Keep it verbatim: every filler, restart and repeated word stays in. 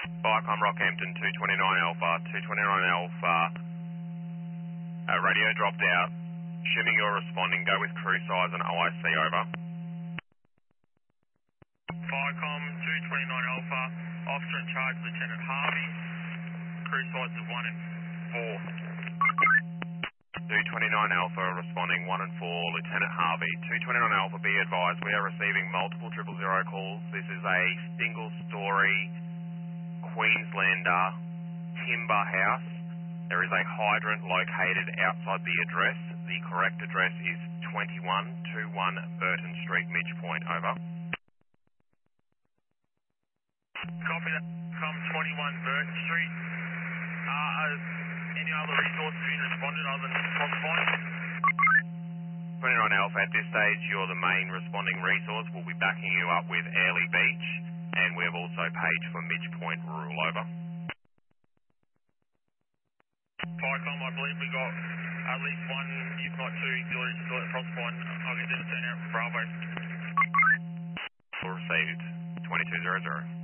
Viacom Rockhampton two twenty-nine Alpha, two twenty-nine Alpha, uh, radio dropped out. Assuming you're responding, go with crew size and O I C over. Viacom two twenty-nine Alpha, officer in charge Lieutenant Harvey, crew size is one and four. two twenty-nine Alpha responding one and four, Lieutenant Harvey. two twenty-nine Alpha, be advised, we are receiving multiple triple zero calls. This is a single story Queenslander timber house. There is a hydrant located outside the address. The correct address is twenty-one twenty-one Burton Street, Midge Point, over. Copy that. Come twenty-one Burton Street. Uh, any other resources being responded other than Crosspoint? twenty-nine Alpha, at this stage, you're the main responding resource. We'll be backing you up with Airlie Beach, and we have also paged for Midge Point Rural, over. Viacom, I believe we got at least one, if not two, auxiliaries still at Crosspoint. I'll get them to turn out from Bravo. Received, twenty-two hundred.